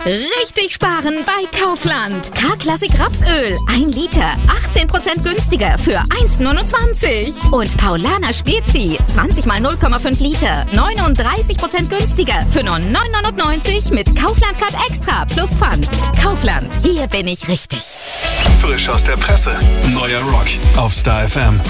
Richtig sparen bei Kaufland. K-Klassik Rapsöl. 1 Liter. 18% günstiger für 1,29. Und Paulaner Spezi. 20 mal 0,5 Liter. 39% günstiger für nur 9,99 mit Kaufland Card Extra plus Pfand. Kaufland. Hier bin ich richtig. Frisch aus der Presse. Neuer Rock auf Star FM.